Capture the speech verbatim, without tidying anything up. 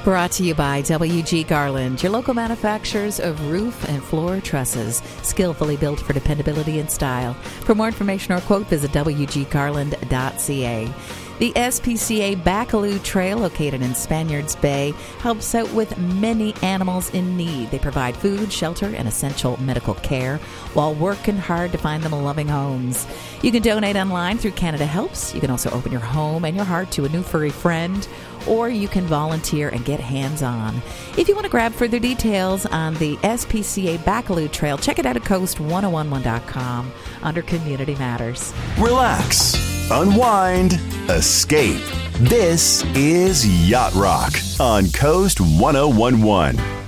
Brought to you by W G Garland, your local manufacturers of roof and floor trusses, skillfully built for dependability and style. For more information or quote, visit w g garland dot c a. The S P C A Bacaloo Trail, located in Spaniards Bay, helps out with many animals in need. They provide food, shelter, and essential medical care while working hard to find them loving homes. You can donate online through Canada Helps. You can also open your home and your heart to a new furry friend, or you can volunteer and get hands-on. If you want to grab further details on the S P C A Bacaloo Trail, check it out at coast ten eleven dot com under Community Matters. Relax, unwind, escape. This is Yacht Rock on Coast ten eleven.